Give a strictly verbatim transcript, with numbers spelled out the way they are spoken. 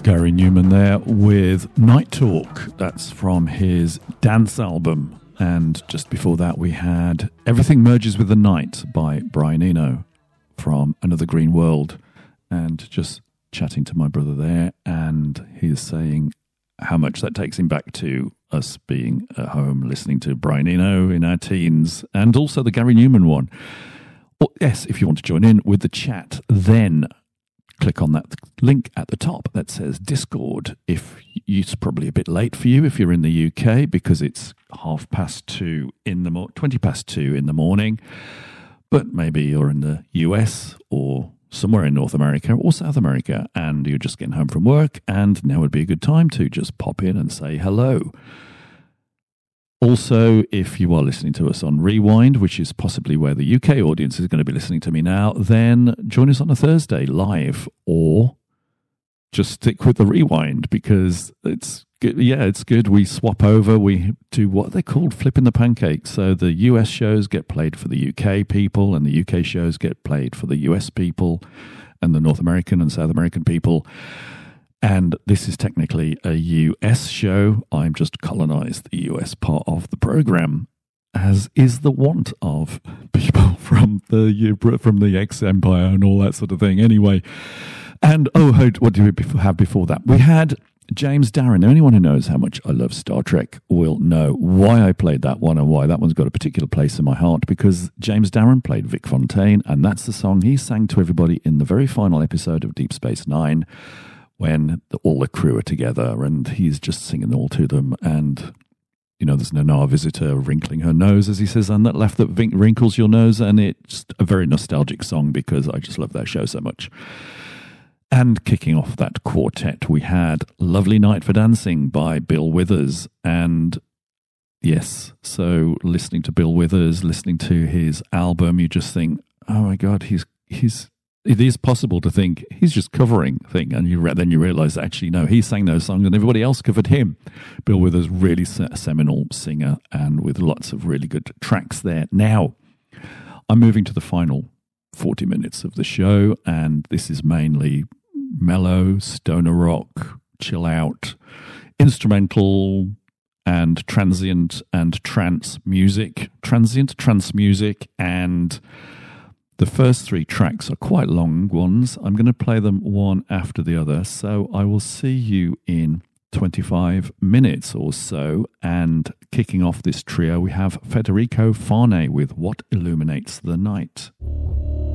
Gary Newman there with Night Talk. That's from his dance album. And just before that, we had Everything Merges with the Night by Brian Eno from Another Green World. And just chatting to my brother there, and he's saying how much that takes him back to us being at home listening to Brian Eno in our teens, and also the Gary Newman one. Well, yes, if you want to join in with the chat, then click on that link at the top that says Discord. If it's probably a bit late for you if you're in the U K, because it's half past two in the mo- twenty past two in the morning, but maybe you're in the U S or somewhere in North America or South America, and you're just getting home from work, and now would be a good time to just pop in and say hello. Also, if you are listening to us on Rewind, which is possibly where the U K audience is going to be listening to me now, then join us on a Thursday live, or just stick with the Rewind, because it's good. Yeah, it's good. We swap over. We do what they're called flipping the pancakes. So the U S shows get played for the U K people, and the U K shows get played for the U S people, and the North American and South American people. And this is technically a U S show. I'm just colonized the U S part of the program, as is the want of people from the from the ex-empire and all that sort of thing. Anyway, and oh, what do we have before that? We had James Darren. Anyone who knows how much I love Star Trek will know why I played that one and why that one's got a particular place in my heart, because James Darren played Vic Fontaine, and that's the song he sang to everybody in the very final episode of Deep Space Nine, when the, all the crew are together and he's just singing all to them. And, you know, there's an Nana visitor wrinkling her nose, as he says, and that left that wrinkles your nose. And it's a very nostalgic song because I just love that show so much. And kicking off that quartet, we had Lovely Night for Dancing by Bill Withers. And yes, so listening to Bill Withers, listening to his album, you just think, oh my God, he's he's it is possible to think he's just covering thing, and you re- then you realise that actually no, he sang those songs and everybody else covered him. Bill Withers, really se- seminal singer, and with lots of really good tracks there. Now, I'm moving to the final forty minutes of the show, and this is mainly mellow, stoner rock, chill out, instrumental, and transient and trance music. Transient, trance music, and the first three tracks are quite long ones. I'm going to play them one after the other. So I will see you in twenty-five minutes or so. And kicking off this trio, we have Federico Fane with What Illuminates the Night.